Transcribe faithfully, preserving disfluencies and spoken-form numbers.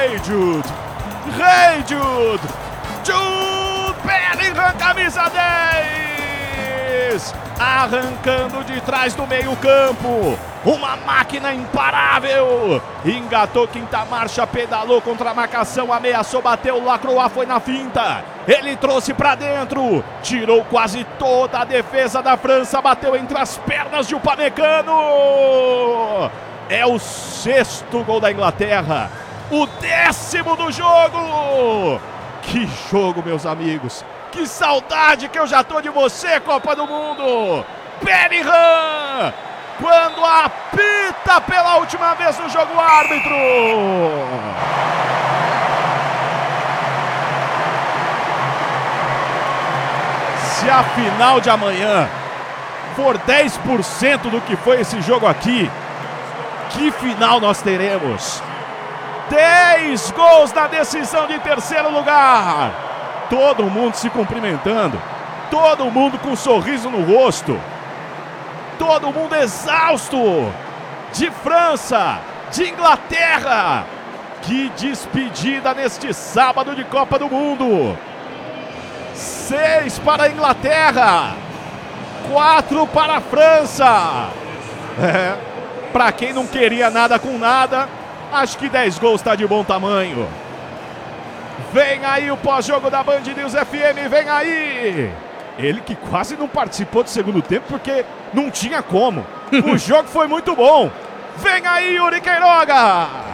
Hey Jude! Hey Jude! Jude Bellingham, camisa dez! Arrancando de trás do meio campo. Uma máquina imparável. Engatou quinta marcha, pedalou contra a marcação, ameaçou, bateu, Lacroix foi na finta. Ele trouxe pra dentro, tirou quase toda a defesa da França, bateu entre as pernas de Upamecano. É o sexto gol da Inglaterra, o décimo do jogo. Que jogo, meus amigos. Que saudade que eu já tô de você, Copa do Mundo. Bellingham, quando apita pela última vez no jogo, o árbitro. Se a final de amanhã for dez por cento do que foi esse jogo aqui, que final nós teremos? dez gols na decisão de terceiro lugar. Todo mundo se cumprimentando, todo mundo com um sorriso no rosto, todo mundo exausto. De França, de Inglaterra. Que despedida neste sábado de Copa do Mundo. Seis para a Inglaterra, quatro para a França. É, para quem não queria nada com nada, acho que dez gols está de bom tamanho. Vem aí o pós-jogo da Band News F M, vem aí! Ele que quase não participou do segundo tempo porque não tinha como. O jogo foi muito bom. Vem aí, Yuri Queiroga!